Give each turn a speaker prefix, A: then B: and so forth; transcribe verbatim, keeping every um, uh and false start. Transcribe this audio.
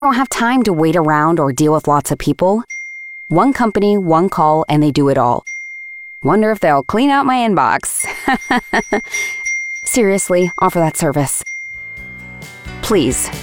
A: don't have time to wait around or deal with lots of people. One company, one call, and they do it all. Wonder if they'll clean out my inbox. Seriously, offer that service. Please.